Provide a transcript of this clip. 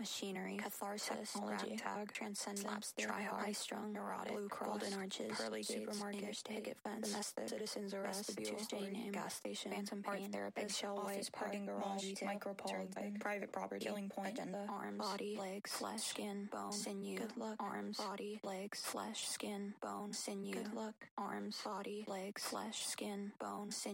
machinery, catharsis, technology, ragtag, transcendence, try-hard, high-strung, neurotic, blue cross, golden arches, pearly supermarket, picket fence, domestic, citizens arrest, vestibule, name, gas station, phantom pain, therapist, shell office, parking garage, micro-park, private property, killing point, agenda, arms, body, legs, flesh, skin, bone, sinew, good luck, arms, body, legs, flesh, skin, bone, sinew, good luck, arms, body, legs, flesh, skin, bone, sinew.